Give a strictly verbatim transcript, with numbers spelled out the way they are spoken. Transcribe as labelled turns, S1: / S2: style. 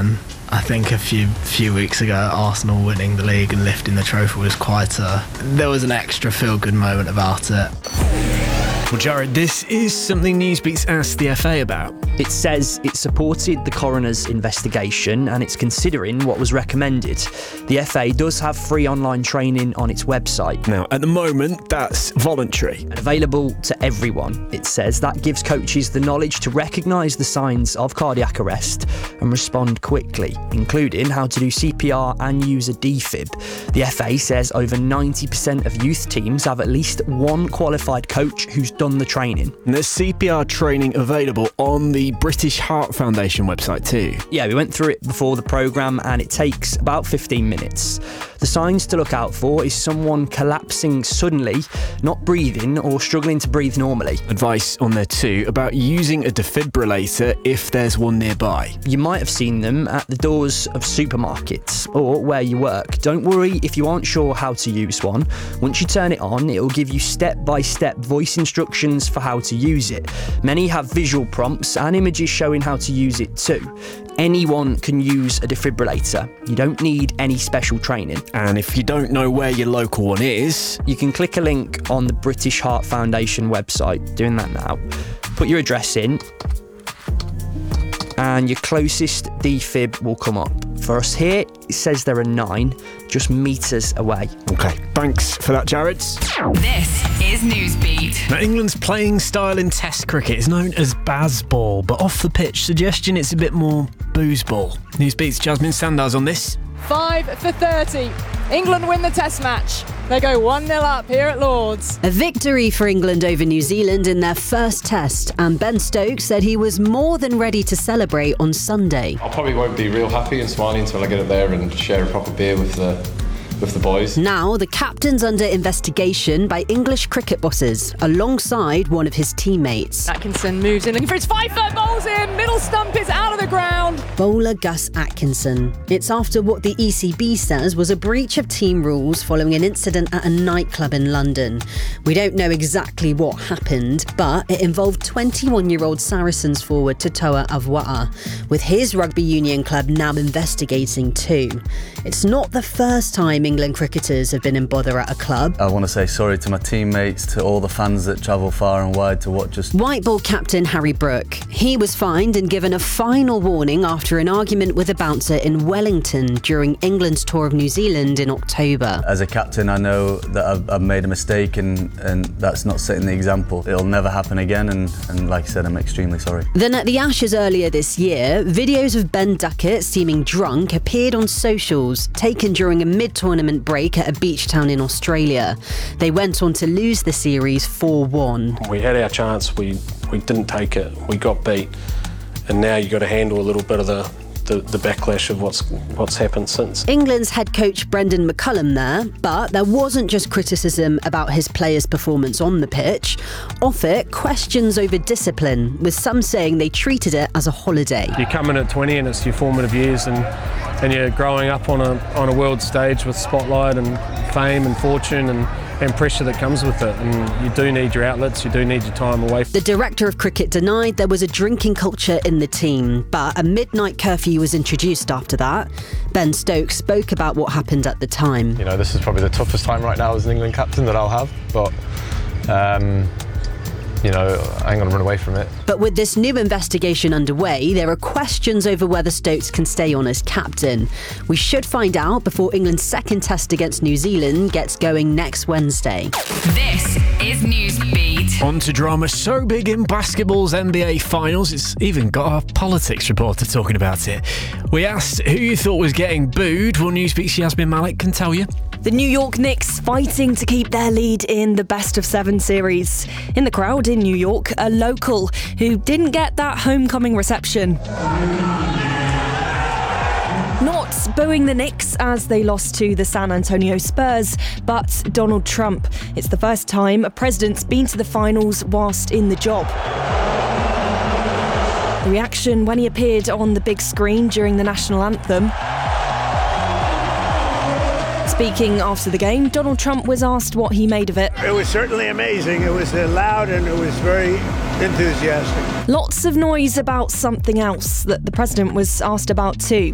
S1: and I think a few few weeks ago, Arsenal winning the league and lifting the trophy was quite a... There was an extra feel-good moment about it.
S2: Well, Jared, this is something Newsbeat's asked the F A about.
S3: It says it supported the coroner's investigation and it's considering what was recommended. The F A does have free online training on its website.
S2: Now, at the moment, that's voluntary.
S3: And available to everyone. It says that gives coaches the knowledge to recognise the signs of cardiac arrest and respond quickly, including how to do C P R and use a defib. The F A says over ninety percent of youth teams have at least one qualified coach who's done the training.
S2: And there's C P R training available on the British Heart Foundation website too.
S3: Yeah, we went through it before the programme and it takes about fifteen minutes. The signs to look out for is someone collapsing suddenly, not breathing or struggling to breathe normally.
S2: Advice on there too about using a defibrillator if there's one nearby.
S3: You might have seen them at the doors of supermarkets or where you work. Don't worry if you aren't sure how to use one. Once you turn it on, it will give you step-by-step voice instructions for how to use it. Many have visual prompts and images showing how to use it too. Anyone can use a defibrillator. You don't need any special training.
S2: And if you don't know where your local one is,
S3: you can click a link on the British Heart Foundation website. Doing that now. Put your address in and your closest defib will come up. For us here, it says there are nine, just metres away.
S2: Okay, thanks for that, Jared.
S4: This is Newsbeat.
S2: Now, England's playing style in Test cricket is known as Bazball, but off the pitch, suggestion it's a bit more boozeball. Newsbeat's Jasmine Sandars on this.
S5: Five for thirty. England win the Test match. They go one nil up here at Lord's.
S6: A victory for England over New Zealand in their first Test, and Ben Stokes said he was more than ready to celebrate on Sunday.
S7: I probably won't be real happy and smiling until I get up there and share a proper beer with the with the boys.
S6: Now, the captain's under investigation by English cricket bosses, alongside one of his teammates.
S5: Atkinson moves in, looking for his five-foot bowls in. Middle stump is out of the ground.
S6: Bowler Gus Atkinson. It's after what the E C B says was a breach of team rules following an incident at a nightclub in London. We don't know exactly what happened, but it involved twenty-one-year-old Saracens forward Totoa Avwa'a, with his rugby union club now investigating too. It's not the first time England cricketers have been in bother at a club.
S8: I want to say sorry to my teammates, to all the fans that travel far and wide to watch us.
S6: White ball captain Harry Brook. He was fined and given a final warning after an argument with a bouncer in Wellington during England's tour of New Zealand in October.
S8: As a captain, I know that I've, I've made a mistake and, and that's not setting the example. It'll never happen again and, and like I said, I'm extremely sorry.
S6: Then at the Ashes earlier this year, videos of Ben Duckett seeming drunk appeared on socials, taken during a mid-tournament break at a beach town in Australia. They went on to lose the series four one.
S9: We had our chance, we, we didn't take it, we got beat, and now you've got to handle a little bit of the The, the backlash of what's what's happened since.
S6: England's head coach Brendan McCullum there, but there wasn't just criticism about his players' performance on the pitch. Off it, questions over discipline, with some saying they treated it as a holiday.
S9: You come in at twenty and it's your formative years and, and you're growing up on a on a world stage with spotlight and fame and fortune and, and pressure that comes with it, and you do need your outlets, you do need your time away.
S6: The director of cricket denied there was a drinking culture in the team, but a midnight curfew was introduced after that. Ben Stokes spoke about what happened at the time.
S7: You know, this is probably the toughest time right now as an England captain that I'll have, but um, you know, I ain't going to run away from it.
S6: But with this new investigation underway, there are questions over whether Stokes can stay on as captain. We should find out before England's second test against New Zealand gets going next Wednesday.
S4: This is Newsbeat.
S2: On to drama so big in basketball's N B A finals, it's even got our politics reporter talking about it. We asked who you thought was getting booed. Well, Newsbeat's Yasmin Malik can tell you.
S10: The New York Knicks fighting to keep their lead in the best of seven series. In the crowd in New York, a local who didn't get that homecoming reception. Not booing the Knicks as they lost to the San Antonio Spurs, but Donald Trump. It's the first time a president's been to the finals whilst in the job. The reaction when he appeared on the big screen during the national anthem. Speaking after the game, Donald Trump was asked what he made of it.
S11: It was certainly amazing. It was uh, loud and it was very enthusiastic.
S10: Lots of noise about something else that the president was asked about too.